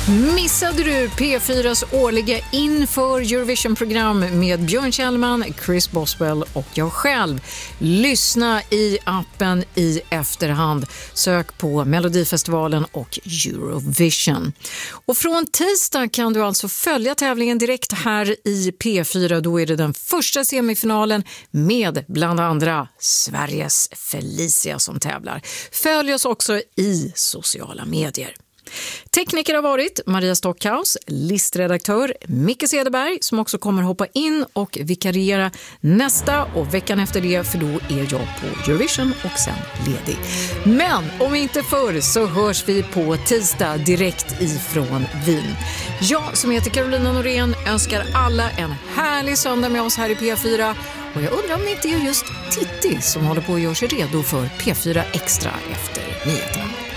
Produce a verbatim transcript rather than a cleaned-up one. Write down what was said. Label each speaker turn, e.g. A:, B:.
A: Missade du P fyras årliga inför Eurovision-program med Björn Kjellman, Chris Boswell och jag själv? Lyssna i appen i efterhand. Sök på Melodifestivalen och Eurovision. Och från tisdag kan du alltså följa tävlingen direkt här i P fyra. Då är det den första semifinalen med bland andra Sveriges Felicia som tävlar. Följ oss också i sociala medier. Tekniker har varit Maria Stockhaus, listredaktör Micke Cederberg som också kommer hoppa in och vikariera nästa och veckan efter det, för då är jag på Eurovision och sen ledig. Men om inte förr så hörs vi på tisdag direkt ifrån Wien. Jag som heter Carolina Norén önskar alla en härlig söndag med oss här i P fyra och jag undrar om det inte är just Titti som håller på att göra sig redo för P fyra Extra efter nyheterna.